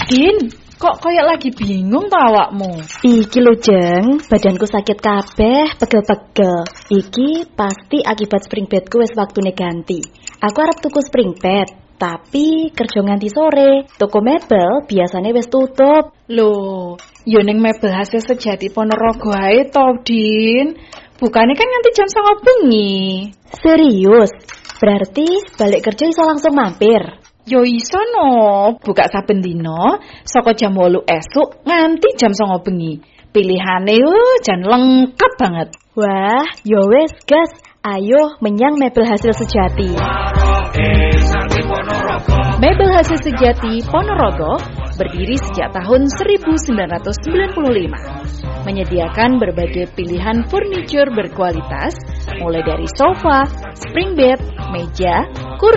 Din, kok koyok lagi bingung ta awakmu? Iki lho Jeng, badanku sakit kabeh, pegel-pegel. Iki pasti akibat spring bedku wis waktune ganti. Aku arep tuku spring bed, tapi kerja nganti sore. Toko mebel biasanya wis tutup. Loh, yo ning mebel hasil sejati Ponorogo ae to, Din. Bukane kan nganti jam 9 bengi. Serius? Berarti balik kerja iso langsung mampir? Yo iso no, buka saben dina saka jam 8 esuk nganti jam 9 bengi. Pilihane jan lengkap banget. Wah, yo wes gas. Ayo menyang Mebel Hasil Sejati. Mebel Hasil Sejati Ponorogo berdiri sejak tahun 1995. Menyediakan berbagai pilihan furniture berkualitas, mulai dari sofa, spring bed, meja, kursi,